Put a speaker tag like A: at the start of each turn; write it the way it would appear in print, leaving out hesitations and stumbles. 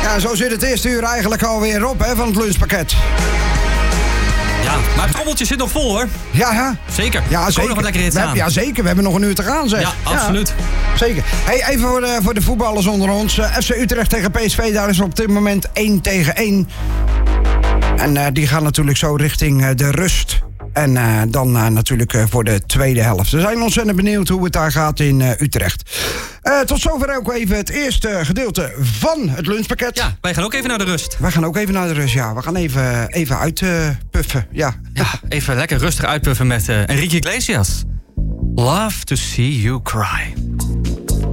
A: Ja, zo zit het eerste uur eigenlijk alweer op, hè, van het lunchpakket.
B: Ja, maar het trommeltje zit nog vol, hoor.
A: Ja.
B: Zeker.
A: Ja, zeker.
B: Nog wat lekker hits aan.
A: Ja, zeker. We hebben nog een uur te gaan, zeg.
B: Ja, absoluut.
A: Ja, zeker. Hey, even voor de voetballers onder ons. FC Utrecht tegen PSV, daar is op dit moment 1-1. En die gaan natuurlijk zo richting de rust. En dan natuurlijk voor de tweede helft. We zijn ontzettend benieuwd hoe het daar gaat in Utrecht. Tot zover ook even het eerste gedeelte van het lunchpakket.
B: Ja, wij gaan ook even naar de rust.
A: We gaan ook even naar de rust, ja. We gaan even uitpuffen, ja.
B: Ja, even lekker rustig uitpuffen met Enrique Iglesias. Love to see you cry.